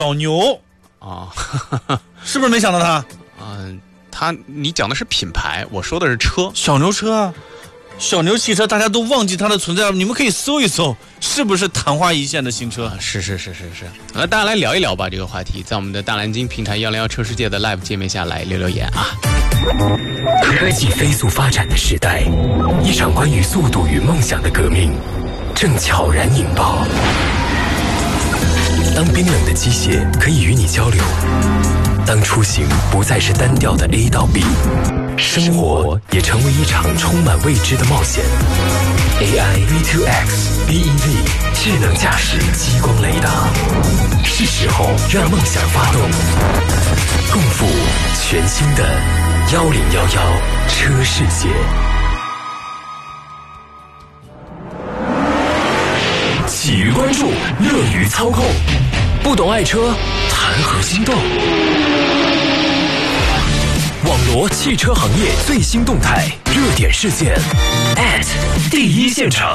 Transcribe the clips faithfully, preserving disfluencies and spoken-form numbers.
小牛啊， 是不是没想到他？ 嗯、呃，他你讲的是品牌，我说的是车， 小牛车啊。小牛汽车大家都忘记它的存在了，你们可以搜一搜，是不是昙花一现的新车？ 啊、是是是是是。那大家来聊一聊吧，这个话题，在我们的大蓝鲸平台幺零幺车世界的 live 界面下来留留言啊。 科技飞速发展的时代，一场关于速度与梦想的革命正悄然引爆。当冰冷的机械可以与你交流，当出行不再是单调的 A 到 B， 生活也成为一场充满未知的冒险。A I V 二 X B E V 智能驾驶激光雷达，是时候让梦想发动，共赴全新的幺零幺幺车世界。喜于关注，乐于操控，不懂爱车，谈何心动？网罗汽车行业最新动态、热点事件 at 第一现场，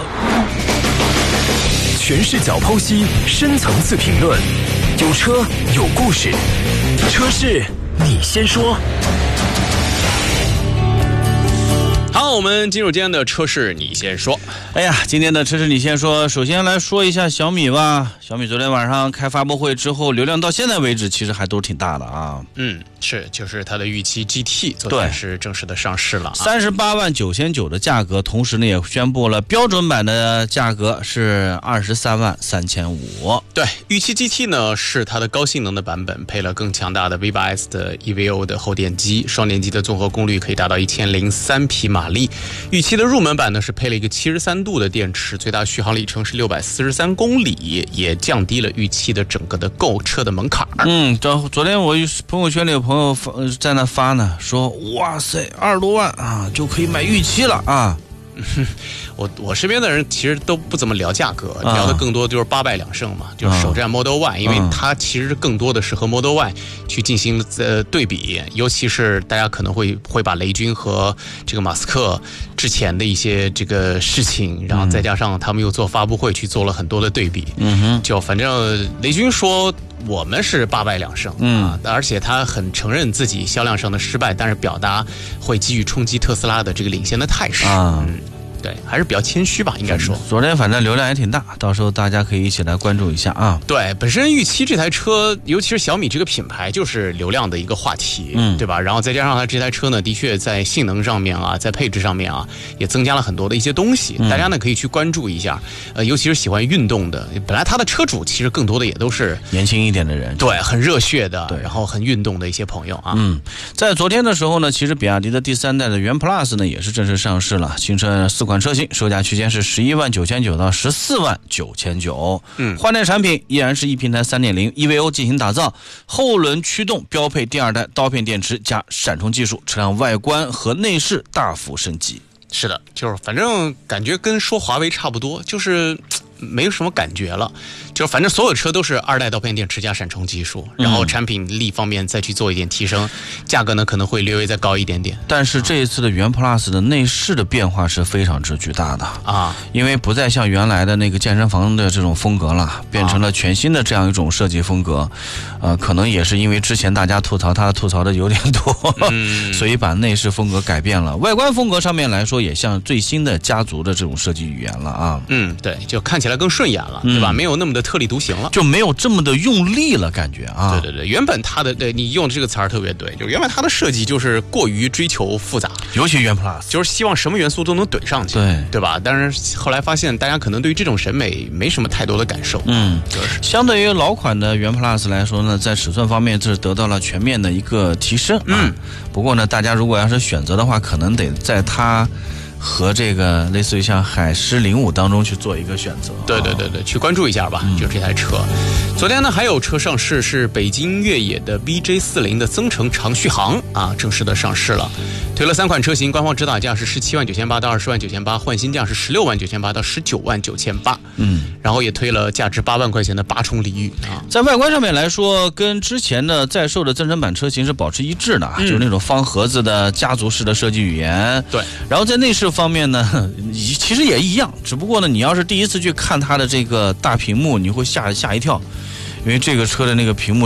全视角剖析，深层次评论，有车有故事，车事你先说。 好，我们进入今天的车事你先说。 哎呀，今天的车事你先说，首先来说一下小米吧。小米昨天晚上开发布会之后，流量到现在为止其实还都挺大的啊。 嗯，是，就是它的预期 G T 昨天是正式的上市了、啊， 三十八万九千九的价格，同时呢也宣布了标准版的价格是二十三万三千五。 对，预期 G T 呢是它的高性能的版本，配了更强大的 V 八 S 的 E V O 的后电机，双电机的综合功率可以达到一千零三匹马力。预期的入门版呢是配了一个七十三度的电池，最大续航里程是六百四十三公里，也降低了预期的整个的购车的门槛。 嗯，昨昨天我朋友圈里有朋友发在那发呢，说哇塞，二十多万啊就可以买预期了啊。 我我身边的人其实都不怎么聊价格，聊的更多就是八败两胜嘛，就是首战 Model Y， 因为它其实更多的是和 Model Y 去进行呃对比，尤其是大家可能会会把雷军和这个马斯克之前的一些这个事情，然后再加上他们又做发布会去做了很多的对比，嗯哼，就反正雷军说我们是八败两胜，嗯啊，而且他很承认自己销量上的失败，但是表达会继续冲击特斯拉的这个领先的态势啊。嗯，对，还是比较谦虚吧，应该说。 昨天反正流量也挺大，到时候大家可以一起来关注一下啊。 对，本身预期这台车，尤其是小米这个品牌，就是流量的一个话题，嗯，对吧？然后再加上它这台车呢，的确在性能上面啊，在配置上面啊，也增加了很多的一些东西，嗯、大家呢可以去关注一下。呃，尤其是喜欢运动的，本来它的车主其实更多的也都是年轻一点的人， 对，很热血的，然后很运动的一些朋友啊。 嗯，在昨天的时候呢，其实比亚迪的第三代的元 Plus 呢也是正式上市了，新车四款车型，售价区间是十一万九千九到十四万九千九。嗯，换代产品依然是一平台 三点零 E V O 进行打造，后轮驱动标配第二代刀片电池加闪充技术，车辆外观和内饰大幅升级。 是的，就是反正感觉跟说华为差不多，就是没有什么感觉了，就是反正所有车都是二代刀片电池加闪充技术，然后产品力方面再去做一点提升，价格呢可能会略微再高一点点。 但是这一次的元 Plus 的内饰的变化是非常之巨大的啊，因为不再像原来的那个健身房的这种风格了，变成了全新的这样一种设计风格。呃，可能也是因为之前大家吐槽它吐槽的有点多，嗯、所以把内饰风格改变了。外观风格上面来说，也像最新的家族的这种设计语言了啊。 嗯，对，就看起来更顺眼了，对吧？嗯、没有那么的特立独行了， 就没有这么的用力了，感觉啊。 对对对，原本它的对你用的这个词儿特别对，就原本它的设计就是过于追求复杂， 尤其元 Plus 就是希望什么元素都能怼上去， 对对吧？但是后来发现，大家可能对于这种审美没什么太多的感受。 嗯，就是相对于老款的元 Plus 来说呢，在尺寸方面这是得到了全面的一个提升。嗯，不过呢，大家如果要是选择的话，可能得在它和这个类似于像海狮零五当中去做一个选择。 对对对对，去关注一下吧，嗯、就这台车。昨天呢还有车上市，是北京越野的 B J 四十 的增程长续航啊，正式的上市了。推了三款车型，官方指导价是十七万九千八到二十万九千八，换新价是十六万九千八到十九万九千八。嗯，然后也推了价值八万块钱的八重礼遇啊。 在外观上面来说，跟之前的在售的增程版车型是保持一致的，嗯、就是那种方盒子的家族式的设计语言。 对， 然后在内饰方面呢，其实也一样，只不过呢，你要是第一次去看它的这个大屏幕，你会吓吓一跳。 因为这个车的那个屏幕